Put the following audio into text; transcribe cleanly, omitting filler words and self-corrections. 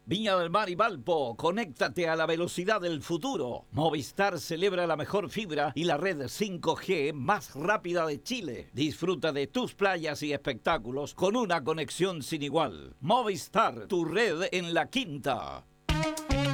Viña del Mar y Valpo, conéctate a la velocidad del futuro. Movistar celebra la mejor fibra y la red 5G más rápida de Chile. Disfruta de tus playas y espectáculos con una conexión sin igual. Movistar, tu red en la quinta.